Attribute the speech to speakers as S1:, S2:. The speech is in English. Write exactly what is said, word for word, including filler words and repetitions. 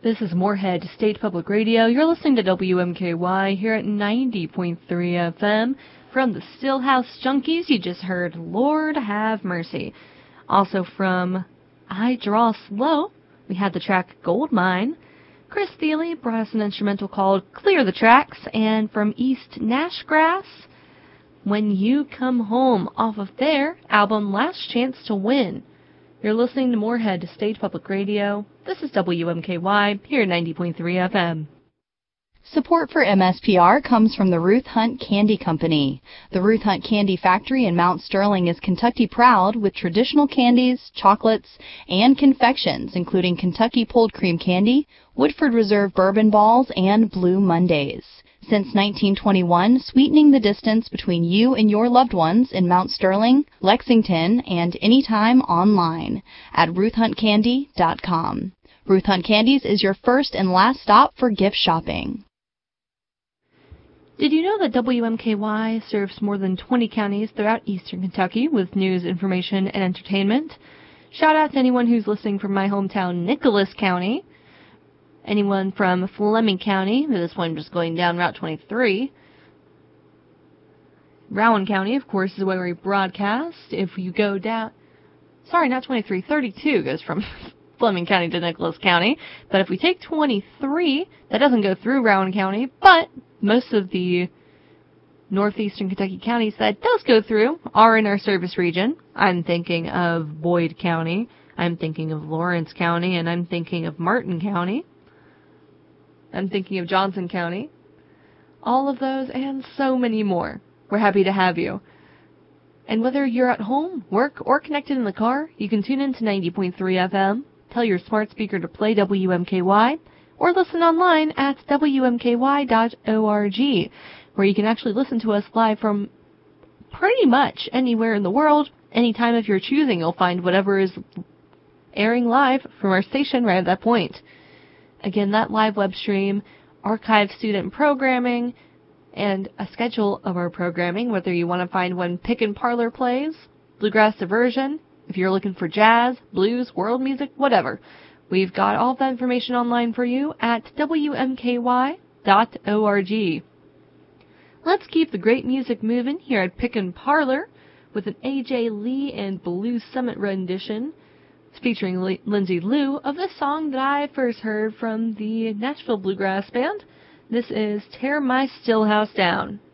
S1: This is Moorhead State Public Radio. You're listening to W M K Y here at ninety point three F M. From the Stillhouse Junkies, you just heard Lord Have Mercy. Also from I Draw Slow, we had the track Goldmine. Chris Thiele brought us an instrumental called Clear the Tracks. And from East Nashgrass, When You Come Home, off of their album Last Chance to Win. You're listening to Moorhead State Public Radio. This is W M K Y, here at ninety point three F M.
S2: Support for M S P R comes from the Ruth Hunt Candy Company. The Ruth Hunt Candy Factory in Mount Sterling is Kentucky proud with traditional candies, chocolates, and confections, including Kentucky Pulled Cream Candy, Woodford Reserve Bourbon Balls, and Blue Mondays. Since nineteen twenty-one, sweetening the distance between you and your loved ones in Mount Sterling, Lexington, and anytime online at ruth hunt candy dot com. Ruth Hunt Candies is your first and last stop for gift shopping.
S1: Did you know that W M K Y serves more than twenty counties throughout eastern Kentucky with news, information, and entertainment? Shout out to anyone who's listening from my hometown, Nicholas County. Anyone from Fleming County, this one just going down Route twenty-three. Rowan County, of course, is where we broadcast. If you go down, sorry, not twenty-three, thirty-two goes from Fleming County to Nicholas County. But if we take twenty-three, that doesn't go through Rowan County, but most of the northeastern Kentucky counties that does go through are in our service region. I'm thinking of Boyd County, I'm thinking of Lawrence County, and I'm thinking of Martin County. I'm thinking of Johnson County. All of those and so many more. We're happy to have you. And whether you're at home, work, or connected in the car, you can tune in to ninety point three F M, tell your smart speaker to play W M K Y, or listen online at W M K Y dot org, where you can actually listen to us live from pretty much anywhere in the world. Anytime if you're choosing, you'll find whatever is airing live from our station right at that point. Again, that live web stream, archive student programming, and a schedule of our programming, whether you want to find when Pick and Parlor plays, Bluegrass Diversion, if you're looking for jazz, blues, world music, whatever. We've got all that information online for you at W M K Y dot org. Let's keep the great music moving here at Pick and Parlor with an A J Lee and Blue Summit rendition. It's featuring L- Lindsay Lou of the song that I first heard from the Nashville Bluegrass Band. This is Tear My Stillhouse Down.